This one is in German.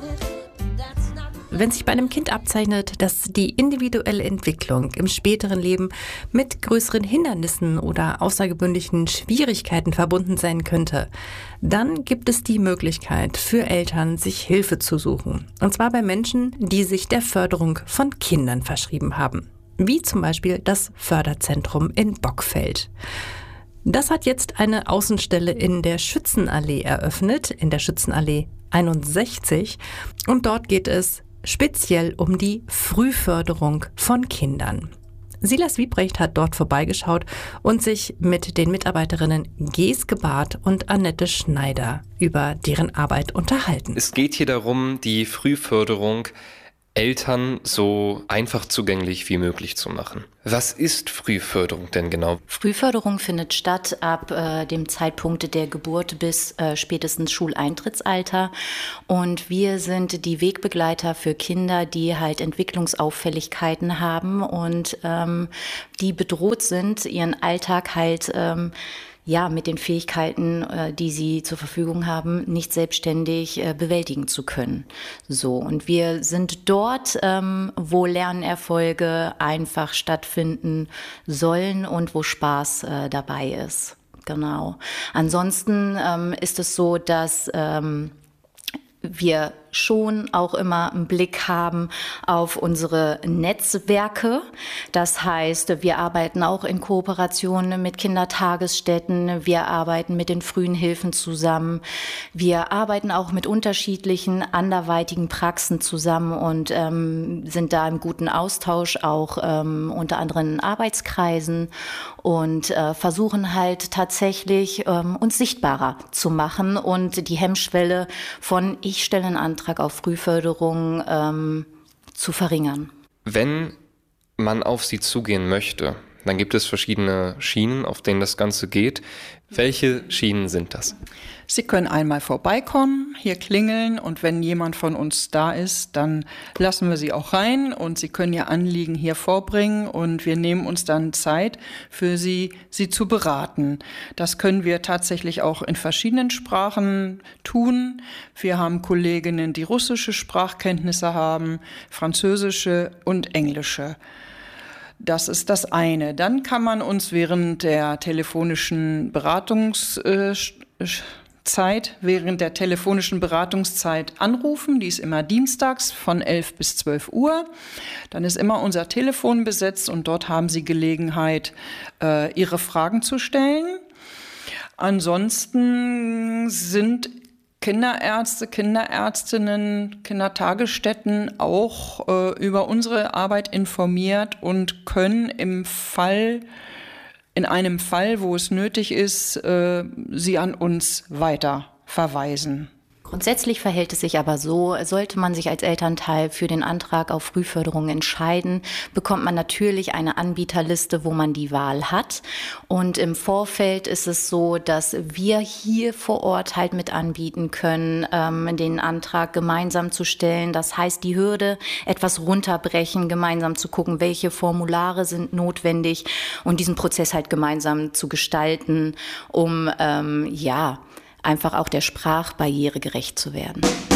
Wenn sich bei einem Kind abzeichnet, dass die individuelle Entwicklung im späteren Leben mit größeren Hindernissen oder außergewöhnlichen Schwierigkeiten verbunden sein könnte, dann gibt es die Möglichkeit für Eltern, sich Hilfe zu suchen. Und zwar bei Menschen, die sich der Förderung von Kindern verschrieben haben. Wie zum Beispiel das Förderzentrum in Bockfeld. Das hat jetzt eine Außenstelle in der Schützenallee eröffnet, in der Schützenallee 61. Und dort geht es speziell um die Frühförderung von Kindern. Silas Wiebrecht hat dort vorbeigeschaut und sich mit den Mitarbeiterinnen Geske Barth und Annette Schneider über deren Arbeit unterhalten. Es geht hier darum, die Frühförderung Eltern so einfach zugänglich wie möglich zu machen. Was ist Frühförderung denn genau? Frühförderung findet statt ab dem Zeitpunkt der Geburt bis spätestens Schuleintrittsalter. Und wir sind die Wegbegleiter für Kinder, die halt Entwicklungsauffälligkeiten haben und die bedroht sind, ihren Alltag halt mit den Fähigkeiten, die sie zur Verfügung haben, nicht selbstständig bewältigen zu können. So, und wir sind dort, wo Lernerfolge einfach stattfinden sollen und wo Spaß dabei ist. Genau. Ansonsten ist es so, dass wir schon auch immer einen Blick haben auf unsere Netzwerke. Das heißt, wir arbeiten auch in Kooperation mit Kindertagesstätten, wir arbeiten mit den frühen Hilfen zusammen, wir arbeiten auch mit unterschiedlichen anderweitigen Praxen zusammen und sind da im guten Austausch, auch unter anderem in Arbeitskreisen und versuchen halt tatsächlich uns sichtbarer zu machen und die Hemmschwelle von ich stelle einen Antrag auf Frühförderung zu verringern. Wenn man auf Sie zugehen möchte, dann gibt es verschiedene Schienen, auf denen das Ganze geht. Welche Schienen sind das? Sie können einmal vorbeikommen, hier klingeln und wenn jemand von uns da ist, dann lassen wir Sie auch rein und Sie können Ihr Anliegen hier vorbringen und wir nehmen uns dann Zeit für Sie zu beraten. Das können wir tatsächlich auch in verschiedenen Sprachen tun. Wir haben Kolleginnen, die russische Sprachkenntnisse haben, französische und englische. Das ist das eine. Dann kann man uns während der telefonischen Beratungszeit anrufen. Die ist immer dienstags von 11 bis 12 Uhr. Dann ist immer unser Telefon besetzt und dort haben Sie Gelegenheit, Ihre Fragen zu stellen. Ansonsten sind Kinderärzte, Kinderärztinnen, Kindertagesstätten auch über unsere Arbeit informiert und können in einem Fall, wo es nötig ist, sie an uns weiter verweisen. Grundsätzlich verhält es sich aber so, sollte man sich als Elternteil für den Antrag auf Frühförderung entscheiden, bekommt man natürlich eine Anbieterliste, wo man die Wahl hat. Und im Vorfeld ist es so, dass wir hier vor Ort halt mit anbieten können, den Antrag gemeinsam zu stellen. Das heißt, die Hürde etwas runterbrechen, gemeinsam zu gucken, welche Formulare sind notwendig und diesen Prozess halt gemeinsam zu gestalten, um einfach auch der Sprachbarriere gerecht zu werden.